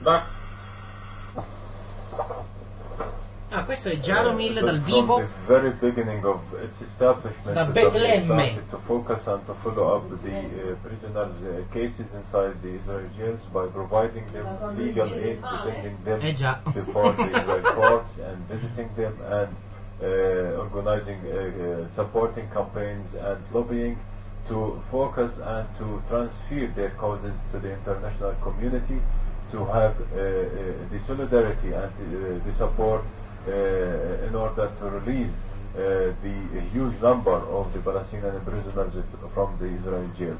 Ah, questo è Jaromil dal vivo From the very beginning of its establishment, da the government Betlemme. started to focus and to follow up the prisoners' cases inside the Israeli jails by providing them legal aid, defending them Già. before the Israeli courts and visiting them and organizing supporting campaigns and lobbying to focus and to transfer their causes to the international community to have the solidarity and the support in order to release the huge number of the Palestinian prisoners from the Israeli jail.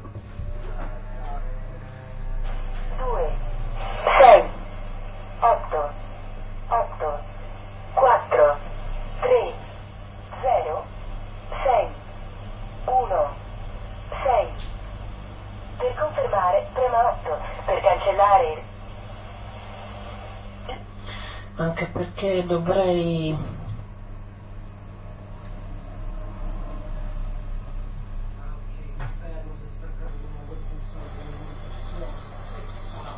2, 6, 8, 8, 4, 3, 0, 6, 1, 6. Per confermare, prema 8. Per cancellare. Anche perché dovrei